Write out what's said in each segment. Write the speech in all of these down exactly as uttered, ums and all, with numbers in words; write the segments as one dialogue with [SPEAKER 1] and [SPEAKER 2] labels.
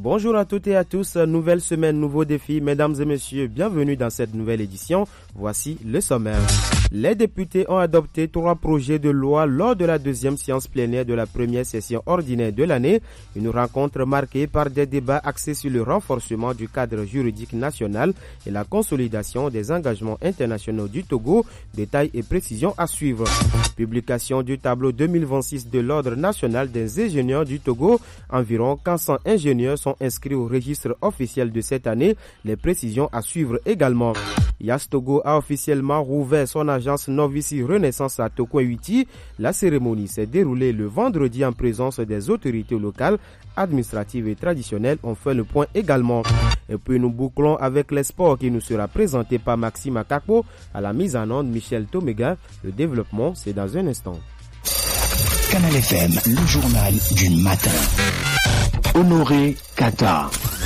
[SPEAKER 1] Bonjour à toutes et à tous, nouvelle semaine, nouveaux défis. Mesdames et messieurs, bienvenue dans cette nouvelle édition. Voici le sommaire. Les députés ont adopté trois projets de loi lors de la deuxième séance plénière de la première session ordinaire de l'année. Une rencontre marquée par des débats axés sur le renforcement du cadre juridique national et la consolidation des engagements internationaux du Togo. Détails et précisions à suivre. Publication du tableau deux mille vingt-six de l'Ordre national des ingénieurs du Togo. Environ quatre cents ingénieurs sont inscrits au registre officiel de cette année. Les précisions à suivre également. Yas Togo a officiellement rouvert son agence Novici Renaissance à Toko-Huiti. La cérémonie s'est déroulée le vendredi en présence des autorités locales, administratives et traditionnelles. On fait le point également. Et puis nous bouclons avec les sports qui nous sera présenté par Maxime Akakpo. À la mise en onde, Michel Tomega. Le développement, c'est dans un instant.
[SPEAKER 2] Canal F M, le journal du matin. Honoré Qatar.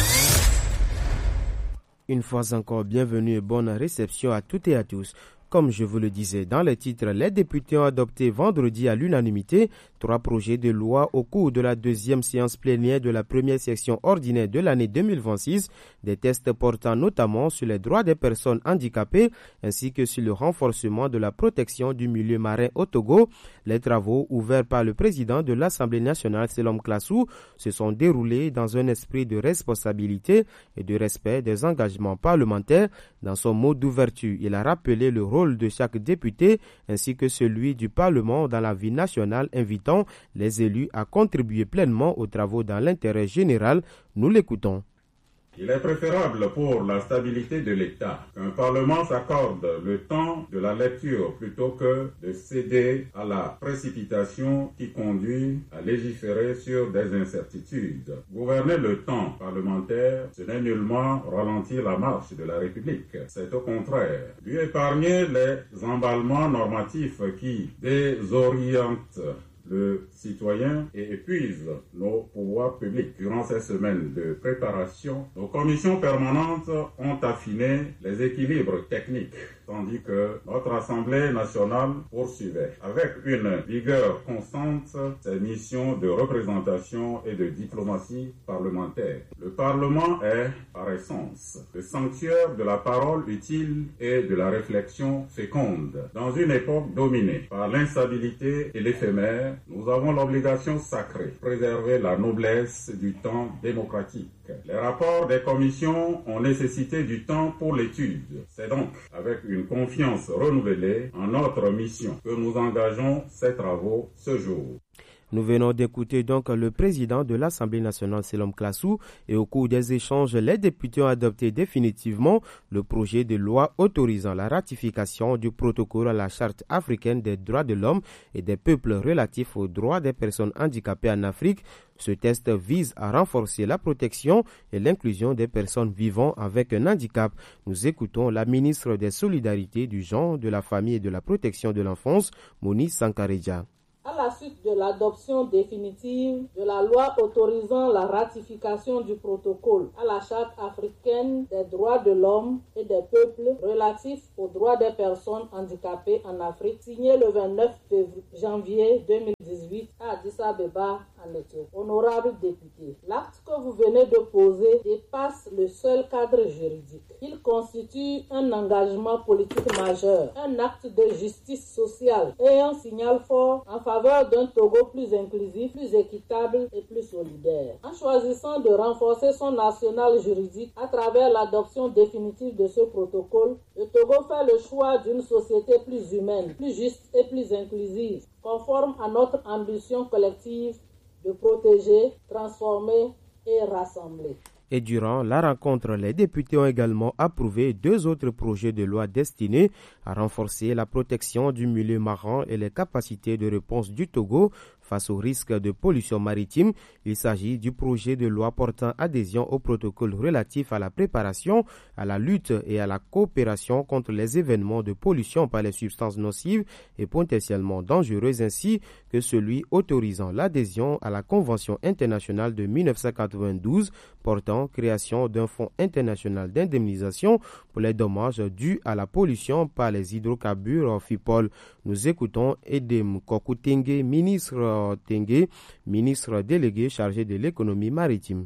[SPEAKER 1] Une fois encore, bienvenue et bonne réception à toutes et à tous. Comme je vous le disais dans le titre, les députés ont adopté vendredi à l'unanimité trois projets de loi au cours de la deuxième séance plénière de la première section ordinaire de l'année deux mille vingt-six, des tests portant notamment sur les droits des personnes handicapées ainsi que sur le renforcement de la protection du milieu marin au Togo. Les travaux ouverts par le président de l'Assemblée nationale, Selom Klassou, se sont déroulés dans un esprit de responsabilité et de respect des engagements parlementaires. Dans son mot d'ouverture, il a rappelé le rôle de chaque député ainsi que celui du Parlement dans la vie nationale, invitant les élus à contribuer pleinement aux travaux dans l'intérêt général. Nous l'écoutons.
[SPEAKER 3] Il est préférable pour la stabilité de l'État qu'un Parlement s'accorde le temps de la lecture plutôt que de céder à la précipitation qui conduit à légiférer sur des incertitudes. Gouverner le temps parlementaire, ce n'est nullement ralentir la marche de la République. C'est au contraire lui épargner les emballements normatifs qui désorientent le citoyen et épuise nos pouvoirs publics. Durant ces semaines de préparation, nos commissions permanentes ont affiné les équilibres techniques, tandis que notre Assemblée nationale poursuivait avec une vigueur constante ses missions de représentation et de diplomatie parlementaire. Le Parlement est, par essence, le sanctuaire de la parole utile et de la réflexion féconde. Dans une époque dominée par l'instabilité et l'éphémère, nous avons l'obligation sacrée de préserver la noblesse du temps démocratique. Les rapports des commissions ont nécessité du temps pour l'étude. C'est donc avec une confiance renouvelée en notre mission que nous engageons ces travaux ce jour.
[SPEAKER 1] Nous venons d'écouter donc le président de l'Assemblée nationale, Selom Klassou, et au cours des échanges, les députés ont adopté définitivement le projet de loi autorisant la ratification du protocole à la Charte africaine des droits de l'homme et des peuples relatifs aux droits des personnes handicapées en Afrique. Ce texte vise à renforcer la protection et l'inclusion des personnes vivant avec un handicap. Nous écoutons la ministre des Solidarités, du Genre, de la Famille et de la Protection de l'Enfance, Moni Sankareja.
[SPEAKER 4] À la suite de l'adoption définitive de la loi autorisant la ratification du protocole à la Charte africaine des droits de l'homme et des peuples relatifs aux droits des personnes handicapées en Afrique, signée le vingt-neuf janvier deux mille dix-huit à Addis Abeba, en Éthiopie. Honorables députés, l'acte que vous venez de poser dépasse le seul cadre juridique. Il constitue un engagement politique majeur, un acte de justice sociale et un signal fort en faveur d'un Togo plus inclusif, plus équitable et plus solidaire. En choisissant de renforcer son national juridique à travers l'adoption définitive de ce protocole, le Togo fait le choix d'une société plus humaine, plus juste et plus inclusive, conforme à notre ambition collective de protéger, transformer et rassembler.
[SPEAKER 1] Et durant la rencontre, les députés ont également approuvé deux autres projets de loi destinés à renforcer la protection du milieu marin et les capacités de réponse du Togo face au risque de pollution maritime. Il s'agit du projet de loi portant adhésion au protocole relatif à la préparation, à la lutte et à la coopération contre les événements de pollution par les substances nocives et potentiellement dangereuses, ainsi que celui autorisant l'adhésion à la Convention internationale de dix-neuf cent quatre-vingt-douze portant création d'un fonds international d'indemnisation pour les dommages dus à la pollution par les hydrocarbures FIPOL. Nous écoutons Edem Kokutenge, ministre Tengue, ministre délégué chargé de l'économie maritime.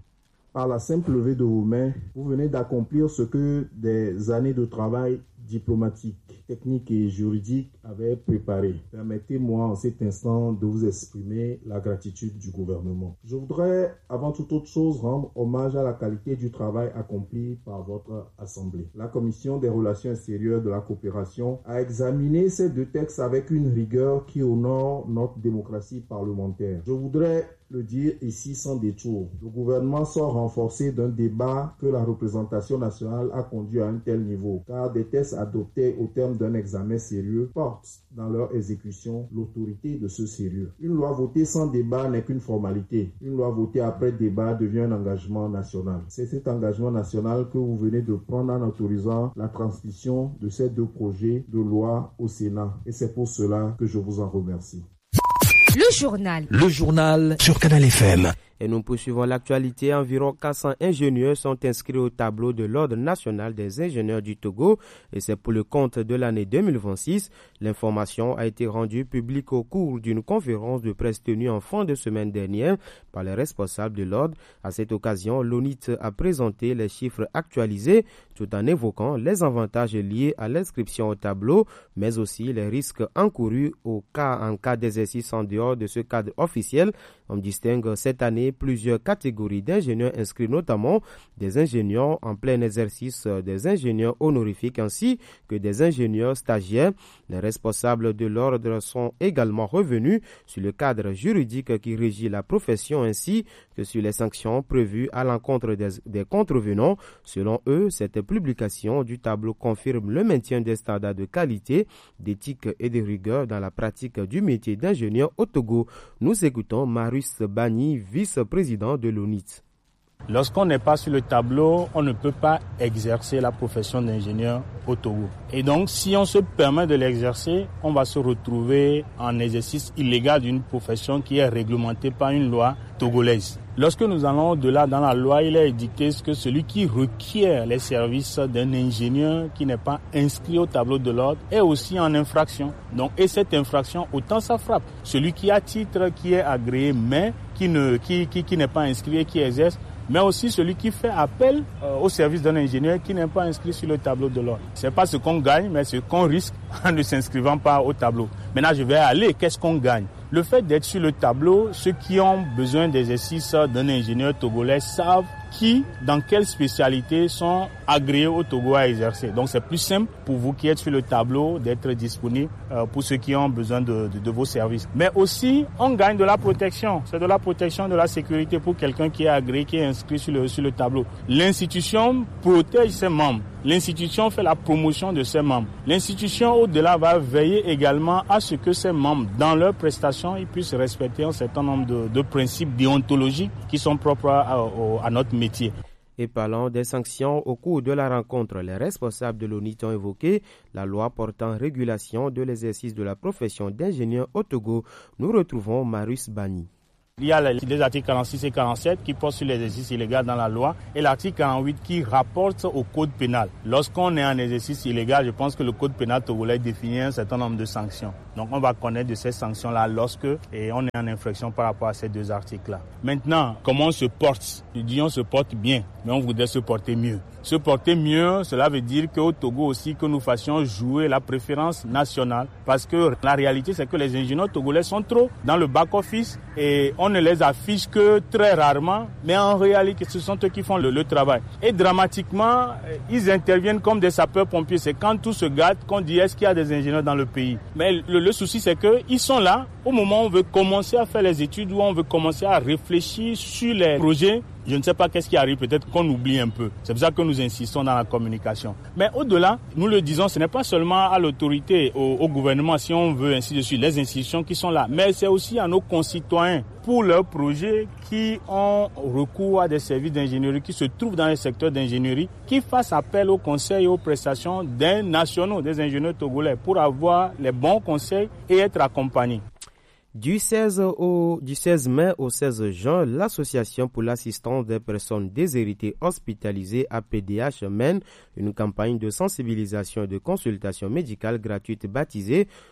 [SPEAKER 5] par la simple levée de vos mains, vous venez d'accomplir ce que des années de travail diplomatique, technique et juridique avaient préparé. Permettez-moi en cet instant de vous exprimer la gratitude du gouvernement. Je voudrais avant toute autre chose rendre hommage à la qualité du travail accompli par votre Assemblée. La Commission des relations extérieures de la coopération a examiné ces deux textes avec une rigueur qui honore notre démocratie parlementaire. Je voudrais le dire ici sans détour. Le gouvernement sort renforcé d'un débat que la représentation nationale a conduit à un tel niveau, car des tests adoptés au terme d'un examen sérieux portent dans leur exécution l'autorité de ce sérieux. Une loi votée sans débat n'est qu'une formalité. Une loi votée après débat devient un engagement national. C'est cet engagement national que vous venez de prendre en autorisant la transmission de ces deux projets de loi au Sénat. Et c'est pour cela que je vous en remercie.
[SPEAKER 6] Le journal.
[SPEAKER 2] Le journal sur Canal F M.
[SPEAKER 1] Et nous poursuivons l'actualité. Environ quatre cents ingénieurs sont inscrits au tableau de l'Ordre national des ingénieurs du Togo et c'est pour le compte de l'année deux mille vingt-six. L'information a été rendue publique au cours d'une conférence de presse tenue en fin de semaine dernière par les responsables de l'Ordre. À cette occasion, l'O N I T a présenté les chiffres actualisés tout en évoquant les avantages liés à l'inscription au tableau, mais aussi les risques encourus au cas, en cas d'exercice en dehors de ce cadre officiel. On distingue cette année plusieurs catégories d'ingénieurs inscrits, notamment des ingénieurs en plein exercice, des ingénieurs honorifiques ainsi que des ingénieurs stagiaires. Les responsables de l'ordre sont également revenus sur le cadre juridique qui régit la profession ainsi que sur les sanctions prévues à l'encontre des, des contrevenants. Selon eux, cette publication du tableau confirme le maintien des standards de qualité, d'éthique et de rigueur dans la pratique du métier d'ingénieur au Togo. Nous écoutons Marius Bani, vice-président de l'O N I T.
[SPEAKER 7] Lorsqu'on n'est pas sur le tableau, on ne peut pas exercer la profession d'ingénieur au Togo. Et donc, si on se permet de l'exercer, on va se retrouver en exercice illégal d'une profession qui est réglementée par une loi togolaise. Lorsque nous allons au-delà dans la loi, il est indiqué que celui qui requiert les services d'un ingénieur qui n'est pas inscrit au tableau de l'ordre est aussi en infraction. Donc, et cette infraction, autant ça frappe. Celui qui a titre, qui est agréé, mais qui, ne, qui, qui, qui n'est pas inscrit et qui exerce, mais aussi celui qui fait appel euh, au service d'un ingénieur qui n'est pas inscrit sur le tableau de l'ordre. C'est pas ce qu'on gagne, mais ce qu'on risque en ne s'inscrivant pas au tableau. Maintenant, je vais aller, qu'est-ce qu'on gagne? Le fait d'être sur le tableau, ceux qui ont besoin d'exercice d'un ingénieur togolais savent qui, dans quelle spécialité sont agréés au Togo à exercer. Donc c'est plus simple pour vous qui êtes sur le tableau d'être disponible euh, pour ceux qui ont besoin de, de, de vos services. Mais aussi, on gagne de la protection. C'est de la protection, de la sécurité pour quelqu'un qui est agréé, qui est inscrit sur le, sur le tableau. L'institution protège ses membres. L'institution fait la promotion de ses membres. L'institution, au-delà, va veiller également à ce que ses membres, dans leurs prestations, ils puissent respecter un certain nombre de, de principes déontologiques qui sont propres à, à, à notre métier.
[SPEAKER 1] Et parlant des sanctions, au cours de la rencontre, les responsables de l'O N I T ont évoqué la loi portant régulation de l'exercice de la profession d'ingénieur au Togo. Nous retrouvons Marius Bani.
[SPEAKER 7] Il y a les articles quarante-six et quarante-sept qui portent sur l'exercice illégal dans la loi et l'article quarante-huit qui rapporte au code pénal. Lorsqu'on est en exercice illégal, je pense que le code pénal togolais définit un certain nombre de sanctions. Donc on va connaître de ces sanctions-là lorsque et on est en infraction par rapport à ces deux articles-là. Maintenant, comment on se porte? Je dis on se porte bien, mais on voudrait se porter mieux. Se porter mieux, cela veut dire qu'au Togo aussi, que nous fassions jouer la préférence nationale. Parce que la réalité, c'est que les ingénieurs togolais sont trop dans le back-office et on ne les affiche que très rarement. Mais en réalité, ce sont eux qui font le, le travail. Et dramatiquement, ils interviennent comme des sapeurs-pompiers. C'est quand tout se gâte qu'on dit est-ce qu'il y a des ingénieurs dans le pays. Mais le, le souci, c'est qu'ils sont là au moment où on veut commencer à faire les études, où on veut commencer à réfléchir sur les projets. Je ne sais pas qu'est-ce qui arrive, peut-être qu'on oublie un peu. C'est pour ça que nous insistons dans la communication. Mais au-delà, nous le disons, ce n'est pas seulement à l'autorité, au, au gouvernement, si on veut, ainsi de suite, les institutions qui sont là, mais c'est aussi à nos concitoyens pour leurs projets qui ont recours à des services d'ingénierie, qui se trouvent dans le secteur d'ingénierie, qui fassent appel aux conseils et aux prestations des nationaux, des ingénieurs togolais, pour avoir les bons conseils et être accompagnés.
[SPEAKER 1] Du seize, au, du seize mai au seize juin, l'Association pour l'assistance des personnes déshéritées hospitalisées A P D H mène une campagne de sensibilisation et de consultation médicale gratuite baptisée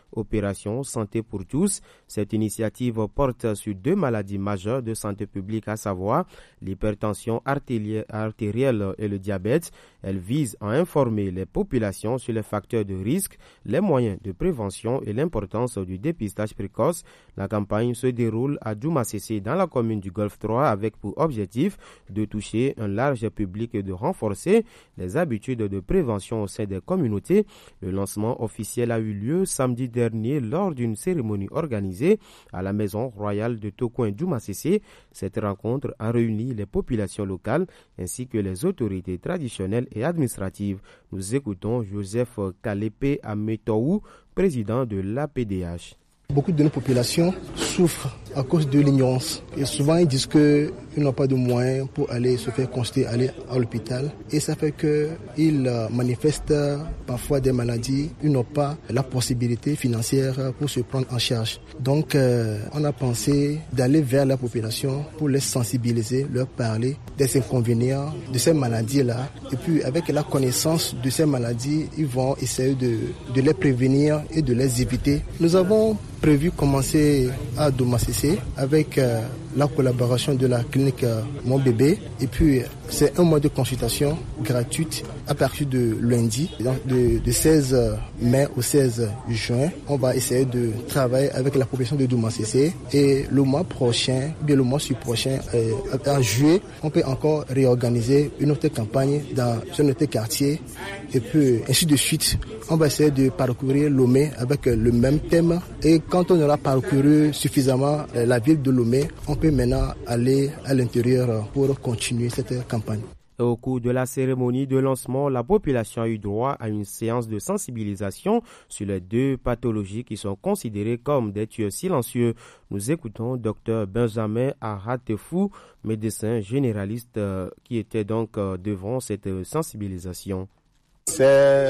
[SPEAKER 1] Opération Santé pour tous. Cette initiative porte sur deux maladies majeures de santé publique, à savoir l'hypertension artérielle et le diabète. Elle vise à informer les populations sur les facteurs de risque, les moyens de prévention et l'importance du dépistage précoce. La campagne se déroule à Djoumassissé dans la commune du Golfe trois avec pour objectif de toucher un large public et de renforcer les habitudes de prévention au sein des communautés. Le lancement officiel a eu lieu samedi dernier lors d'une cérémonie organisée à la maison royale de Tokoin Djoumassissé. Cette rencontre a réuni les populations locales ainsi que les autorités traditionnelles et administratives. Nous écoutons Joseph Kalepe Ametoou, président de l'A P D H.
[SPEAKER 8] Beaucoup de nos populations souffrent à cause de l'ignorance. Et souvent, ils disent qu'ils n'ont pas de moyens pour aller se faire consulter, aller à l'hôpital. Et ça fait qu'ils manifestent parfois des maladies. Ils n'ont pas la possibilité financière pour se prendre en charge. Donc, euh, on a pensé d'aller vers la population pour les sensibiliser, leur parler des inconvénients de ces maladies-là. Et puis, avec la connaissance de ces maladies, ils vont essayer de, de les prévenir et de les éviter. Nous avons prévu commencer à Djoumassissé avec euh, la collaboration de la clinique euh, Mon Bébé. Et puis, c'est un mois de consultation gratuite à partir de lundi, donc de, de seize mai au seize juin. On va essayer de travailler avec la population de Djoumassissé. Et le mois prochain, bien le mois prochain, euh, en juillet, on peut encore réorganiser une autre campagne dans un autre quartier. Et puis, ainsi de suite, on va essayer de parcourir Lomé avec le même thème. Et quand on aura parcouru suffisamment la ville de Lomé, on peut maintenant aller à l'intérieur pour continuer cette campagne.
[SPEAKER 1] Au cours de la cérémonie de lancement, la population a eu droit à une séance de sensibilisation sur les deux pathologies qui sont considérées comme des tueurs silencieux. Nous écoutons Dr Benjamin Aratefou, médecin généraliste qui était donc devant cette sensibilisation.
[SPEAKER 9] Ces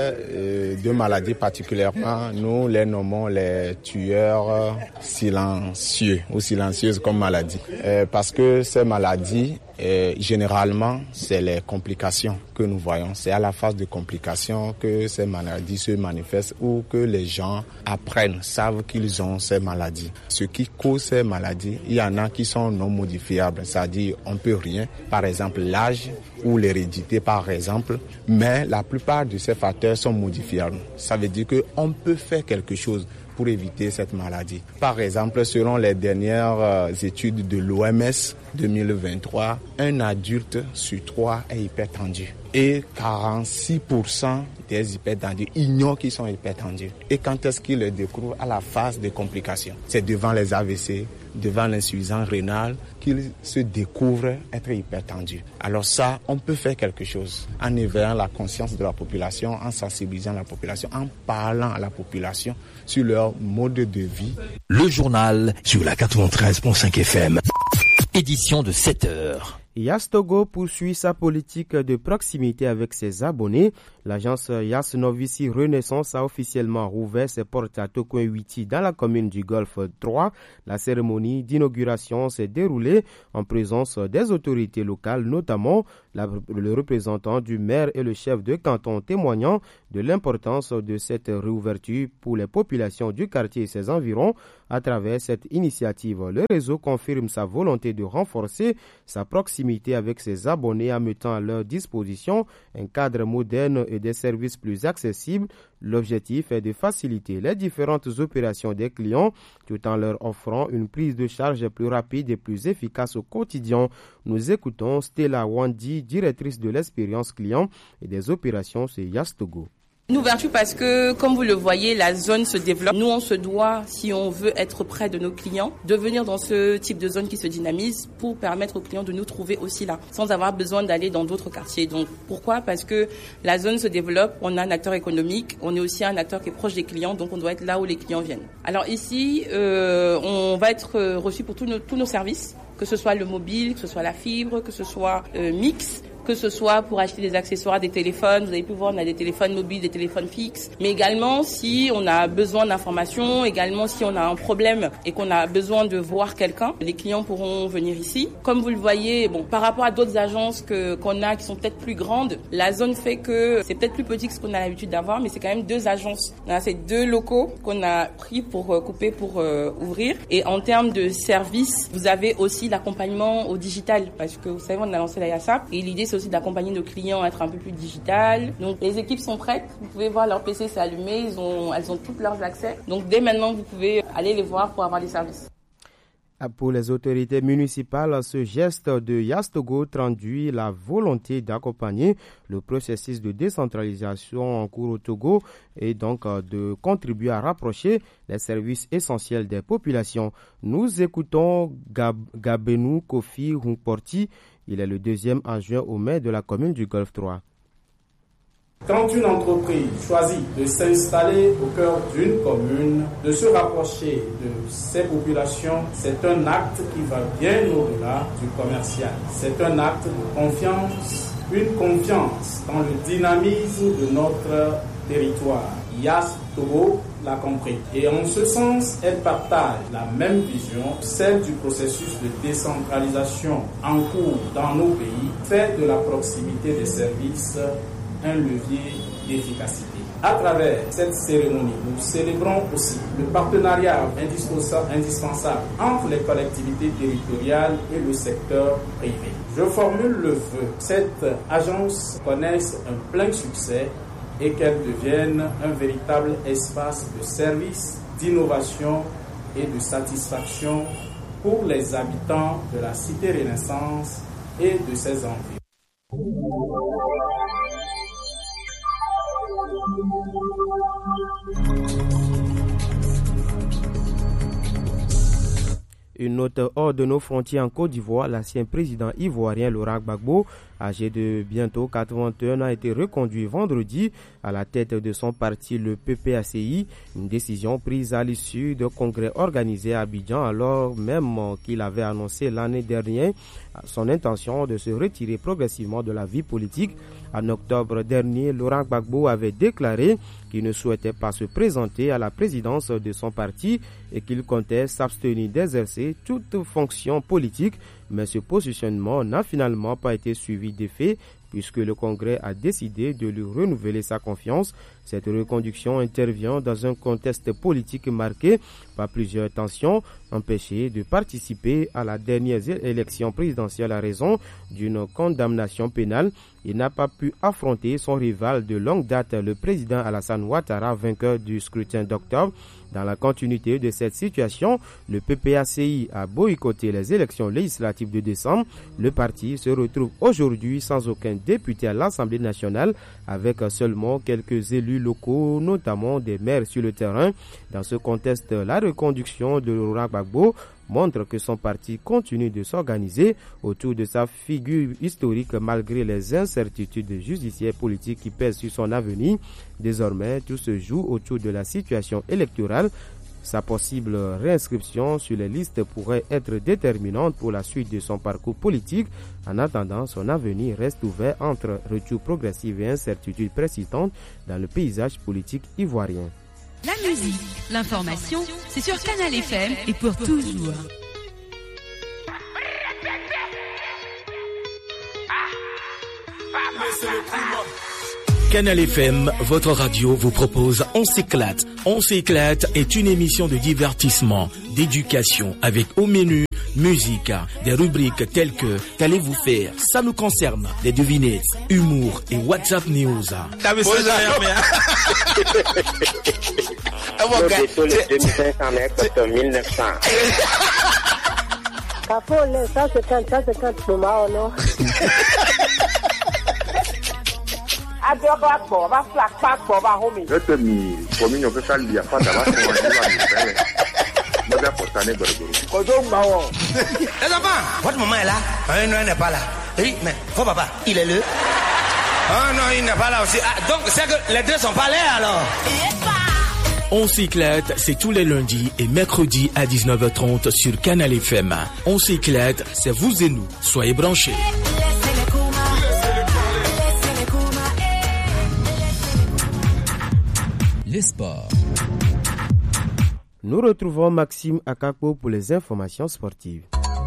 [SPEAKER 9] euh, deux maladies particulièrement, nous les nommons les tueurs silencieux ou silencieuses comme maladie. Euh, parce que ces maladies, euh, généralement, c'est les complications que nous voyons. C'est à la phase de complications que ces maladies se manifestent ou que les gens apprennent, savent qu'ils ont ces maladies. Ce qui cause ces maladies, il y en a qui sont non modifiables, c'est-à-dire on peut rien. Par exemple, l'âge ou l'hérédité, par exemple. Mais la plupart de ces facteurs sont modifiables. Ça veut dire qu'on peut faire quelque chose pour éviter cette maladie. Par exemple, selon les dernières études de l'O M S deux mille vingt-trois, un adulte sur trois est hypertendu. Et quarante-six pour cent des hypertendus ignorent qu'ils sont hypertendus. Et quand est-ce qu'ils le découvrent? À la phase des complications. C'est devant les A V C, devant l'insuffisance rénale, qu'ils se découvrent être hypertendus. Alors ça, on peut faire quelque chose en éveillant la conscience de la population, en sensibilisant la population, en parlant à la population sur leur mode de vie.
[SPEAKER 2] Le journal sur la quatre-vingt-treize virgule cinq F M. Édition de sept heures.
[SPEAKER 1] Yastogo poursuit sa politique de proximité avec ses abonnés. L'agence Yas Novici Renaissance a officiellement rouvert ses portes à Tokoin-Huiti dans la commune du Golfe trois. La cérémonie d'inauguration s'est déroulée en présence des autorités locales, notamment la, le représentant du maire et le chef de canton, témoignant de l'importance de cette réouverture pour les populations du quartier et ses environs. À travers cette initiative, le réseau confirme sa volonté de renforcer sa proximité avec ses abonnés en mettant à leur disposition un cadre moderne et des services plus accessibles. L'objectif est de faciliter les différentes opérations des clients tout en leur offrant une prise de charge plus rapide et plus efficace au quotidien. Nous écoutons Stella Wandi, directrice de l'expérience client et des opérations chez Yastogo.
[SPEAKER 10] Une ouverture parce que, comme vous le voyez, la zone se développe. Nous, on se doit, si on veut être près de nos clients, de venir dans ce type de zone qui se dynamise pour permettre aux clients de nous trouver aussi là, sans avoir besoin d'aller dans d'autres quartiers. Donc, pourquoi? Parce que la zone se développe, on a un acteur économique, on est aussi un acteur qui est proche des clients, donc on doit être là où les clients viennent. Alors ici, euh, on va être reçu pour tous nos, tous nos services, que ce soit le mobile, que ce soit la fibre, que ce soit euh, mix. que ce soit pour acheter des accessoires, des téléphones. Vous avez pu voir, on a des téléphones mobiles, des téléphones fixes. Mais également, si on a besoin d'informations, également si on a un problème et qu'on a besoin de voir quelqu'un, les clients pourront venir ici. Comme vous le voyez, bon, par rapport à d'autres agences que, qu'on a qui sont peut-être plus grandes, la zone fait que c'est peut-être plus petit que ce qu'on a l'habitude d'avoir, mais c'est quand même deux agences. On a ces deux locaux qu'on a pris pour euh, couper, pour euh, ouvrir. Et en termes de services, vous avez aussi l'accompagnement au digital, parce que vous savez, on a lancé la YASAP et l'idée c'est aussi d'accompagner nos clients à être un peu plus digital. Donc les équipes sont prêtes, vous pouvez voir leur P C s'est allumé, ils ont, elles ont tous leurs accès. Donc dès maintenant, vous pouvez aller les voir pour avoir des services.
[SPEAKER 1] Pour les autorités municipales, ce geste de Yastogo traduit la volonté d'accompagner le processus de décentralisation en cours au Togo et donc de contribuer à rapprocher les services essentiels des populations. Nous écoutons Gab, Gabenou Kofi Hunkporti. Il est le deuxième adjoint au maire de la commune du Golfe trois.
[SPEAKER 11] Quand une entreprise choisit de s'installer au cœur d'une commune, de se rapprocher de ses populations, c'est un acte qui va bien au-delà du commercial. C'est un acte de confiance, une confiance dans le dynamisme de notre territoire. Yas Togo l'a compris. Et en ce sens, elle partage la même vision, celle du processus de décentralisation en cours dans nos pays, fait de la proximité des services un levier d'efficacité. À travers cette cérémonie, nous célébrons aussi le partenariat indispensable entre les collectivités territoriales et le secteur privé. Je formule le vœu que cette agence connaisse un plein succès et qu'elle devienne un véritable espace de service, d'innovation et de satisfaction pour les habitants de la cité Renaissance et de ses environs.
[SPEAKER 1] Une note hors de nos frontières en Côte d'Ivoire, l'ancien président ivoirien Laurent Gbagbo, âgé de bientôt quatre-vingt-un ans, a été reconduit vendredi à la tête de son parti, le P P A C I, une décision prise à l'issue d'un congrès organisé à Abidjan, alors même qu'il avait annoncé l'année dernière son intention de se retirer progressivement de la vie politique. En octobre dernier, Laurent Gbagbo avait déclaré qu'il ne souhaitait pas se présenter à la présidence de son parti et qu'il comptait s'abstenir d'exercer toute fonction politique, mais ce positionnement n'a finalement pas été suivi d'effet puisque le Congrès a décidé de lui renouveler sa confiance. Cette reconduction intervient dans un contexte politique marqué par plusieurs tensions, empêché de participer à la dernière élection présidentielle à raison d'une condamnation pénale. Il n'a pas pu affronter son rival de longue date, le président Alassane Ouattara, vainqueur du scrutin d'octobre. Dans la continuité de cette situation, le P P A C I a boycotté les élections législatives de décembre. Le parti se retrouve aujourd'hui sans aucun député à l'Assemblée nationale, avec seulement quelques élus locaux, notamment des maires sur le terrain. Dans ce contexte, la reconduction de Laurent Gbagbo montre que son parti continue de s'organiser autour de sa figure historique malgré les incertitudes judiciaires politiques qui pèsent sur son avenir. Désormais, tout se joue autour de la situation électorale. Sa possible réinscription sur les listes pourrait être déterminante pour la suite de son parcours politique. En attendant, son avenir reste ouvert entre retour progressif et incertitudes persistantes dans le paysage politique ivoirien.
[SPEAKER 6] La musique, l'information, c'est sur Canal F M et pour toujours.
[SPEAKER 2] Canal F M, votre radio vous propose On s'éclate. On s'éclate est une émission de divertissement, d'éducation avec au menu musique, des rubriques telles que qu'allez-vous faire, ça nous concerne, des devinettes, humour et WhatsApp News.
[SPEAKER 12] T'as vu ça? Le deux mille cinq cents mètres, mille neuf cents.
[SPEAKER 13] cent cinquante, cent cinquante moments, non?
[SPEAKER 12] Je te mis, comme il n'y a pas de lien, pas d'avoir son avis.
[SPEAKER 14] Les enfants, votre maman est là? Ah, non, elle n'est pas là. Oui, mais votre papa, il est là? Ah non, il n'est pas là aussi. Ah, donc c'est que les deux sont pas là alors?
[SPEAKER 2] On s'éclate, c'est tous les lundis et mercredis à dix-neuf heures trente sur Canal F M. On s'éclate, c'est vous et nous. Soyez branchés. le sport.
[SPEAKER 1] Nous retrouvons Maxime Akako pour les informations sportives.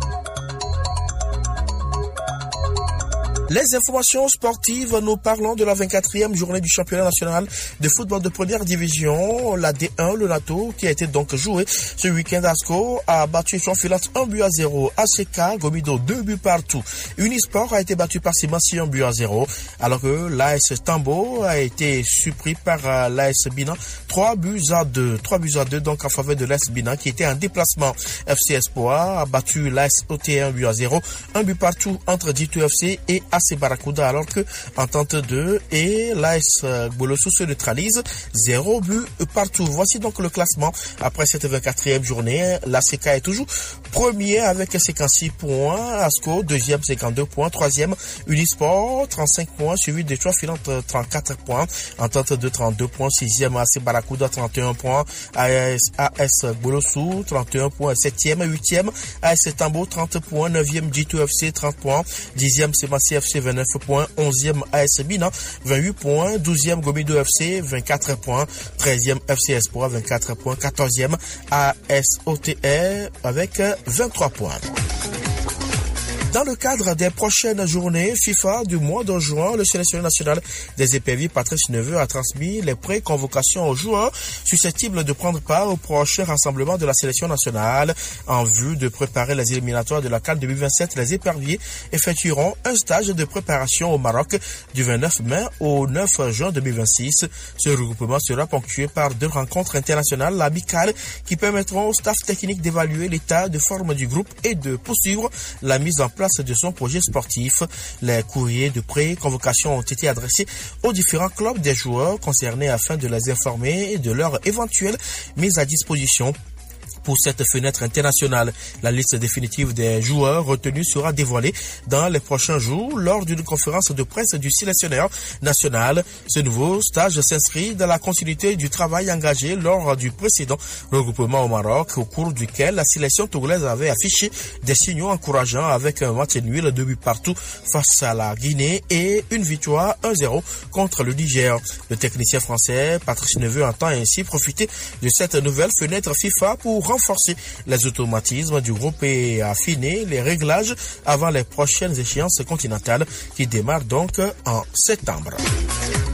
[SPEAKER 15] Les informations sportives, nous parlons de la vingt-quatrième journée du championnat national de football de première division, la D un, le NATO, qui a été donc joué ce week-end. Asco a battu Jean-Filat un but à zéro. A C K, Gomido, deux buts partout. Unisport a été battu par Simansi un but à zéro, alors que l'A S Tambo a été surpris par l'A S Binan, trois buts à deux. trois buts à deux donc en faveur de l'A S Binan qui était en déplacement. F C Espoir a battu l'A S O T un but à zéro, un but partout entre Dito F C et A C Barracuda, alors que Entente deux et l'A S Bolossou se neutralisent, zéro but partout. Voici donc le classement après cette vingt-quatrième journée. L'A C K est toujours premier avec cinquante-six points, Asco deuxième cinquante-deux points, troisième Unisport trente-cinq points, suivi de trois Filantes trente-quatre points, Entente deux trente-deux points, sixième A C Barracuda trente et un points, A S, A S Bolossou trente et un points, septième, huitième A S Tambo trente points, neuvième Dito F C trente points, dixième Semassi F C vingt-neuf points, onzième A S Binan vingt-huit points, douzième Gomido F C vingt-quatre points, treizième F C Espoir vingt-quatre points, quatorzième A S O T R avec vingt-trois points. Dans le cadre des prochaines journées FIFA du mois de juin, le sélectionneur national des éperviers Patrice Neveu a transmis les pré-convocations aux joueurs susceptibles de prendre part au prochain rassemblement de la sélection nationale. En vue de préparer les éliminatoires de la CAN deux mille vingt-sept, les éperviers effectueront un stage de préparation au Maroc du vingt-neuf mai au neuf juin deux mille vingt-six. Ce regroupement sera ponctué par deux rencontres internationales amicales qui permettront au staff technique d'évaluer l'état de forme du groupe et de poursuivre la mise en place de son projet sportif. Les courriers de pré-convocation ont été adressés aux différents clubs des joueurs concernés afin de les informer de leur éventuelle mise à disposition. Pour cette fenêtre internationale, la liste définitive des joueurs retenus sera dévoilée dans les prochains jours lors d'une conférence de presse du sélectionneur national. Ce nouveau stage s'inscrit dans la continuité du travail engagé lors du précédent regroupement au Maroc, au cours duquel la sélection togolaise avait affiché des signaux encourageants avec un match nul, deux buts partout face à la Guinée et une victoire un zéro contre le Niger. Le technicien français Patrice Neveu entend ainsi profiter de cette nouvelle fenêtre FIFA pour renforcer les automatismes du groupe et affiner les réglages avant les prochaines échéances continentales qui démarrent donc en septembre.